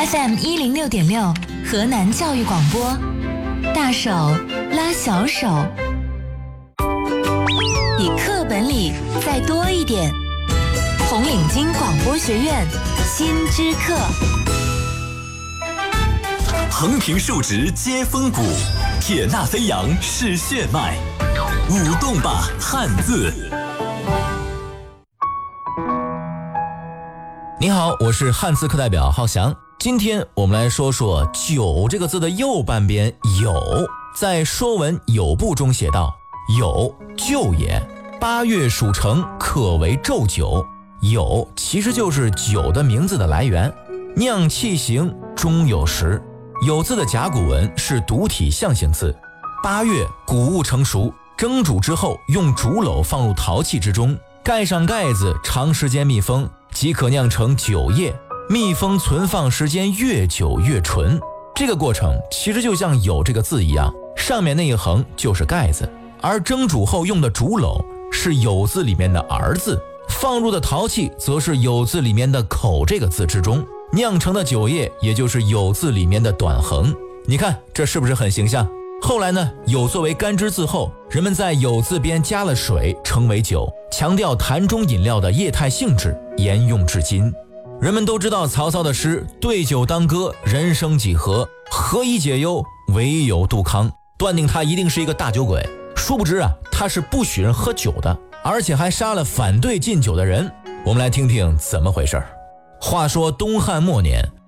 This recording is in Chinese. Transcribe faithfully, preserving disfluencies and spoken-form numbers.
F M 一零六点六，河南教育广播，大手拉小手，比课本里再多一点。红领巾广播学院新知课。 横平竖直接风骨，铁纳飞扬是血脉，舞动吧汉字。 你好，我是汉字课代表浩翔。今天我们来说说九这个字的右半边酉，在《说文酉部》中写道：酉，臼也，八月属成，可为昼酒。酉其实就是酒的名字的来源，酿气行终有时。酉字的甲骨文是独体象形字。八月谷物成熟，蒸煮之后用竹篓放入陶器之中，盖上盖子，长时间密封，即可酿成酒液。密封存放时间越久越纯，这个过程其实就像酉这个字一样，上面那一横就是盖子，而蒸煮后用的竹篓是酉字里面的儿字，放入的陶器则是酉字里面的口这个字之中，酿成的酒液也就是酉字里面的短横。你看这是不是很形象？后来呢，酉作为干支字后，人们在酉字边加了水，称为酒，强调坛中饮料的液态性质，沿用至今。人们都知道曹操的诗对酒当歌，人生几何，何以解忧，唯有杜康，断定他一定是一个大酒鬼。殊不知啊，他是不许人喝酒的，而且还杀了反对禁酒的人。我们来听听怎么回事。话说东汉末年，